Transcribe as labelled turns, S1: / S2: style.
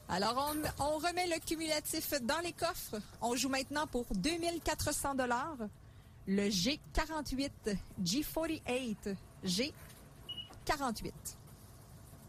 S1: Alors, on remet le cumulatif dans les coffres. On joue maintenant pour 2400 $. Le G48, G48, G48.